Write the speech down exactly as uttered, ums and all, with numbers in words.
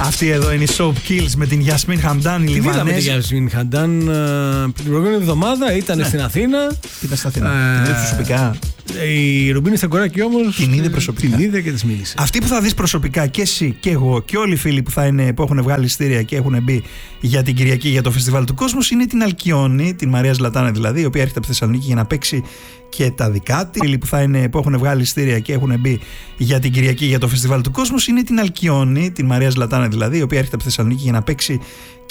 Αυτή εδώ είναι η Soap Kills με την Γιασμίν Χαμντάν, η Λιβανέζη. Είδαμε τη Γιασμίν Χαμντάν την προηγούμενη εβδομάδα, ήταν ναι. στην Αθήνα. Ήταν στην Αθήνα. Ε, την είδε προσωπικά. Η Ρουμπίνη Σταγκοράκη όμως την είδε προσωπικά. Την είδε και της μίλησε. Αυτή που θα δεις προσωπικά και εσύ και εγώ και όλοι οι φίλοι που, θα είναι, που έχουν βγάλει εισιτήρια και έχουν μπει για την Κυριακή για το Φεστιβάλ του Κόσμου είναι την Αλκιόνη, την Μαρία Ζλατάνα δηλαδή, η οποία έρχεται από τη Θεσσαλονίκη για να παίξει και τα δικά της. Οι φίλοι που, θα είναι, που έχουν βγάλει εισιτήρια και έχουν μπει για την Κυριακή για το Φεστιβάλ του Κόσμου είναι την Αλκιόνη, την Μαρία Ζλατάνα δηλαδή, η οποία έρχεται από τη Θεσσαλονίκη για να παίξει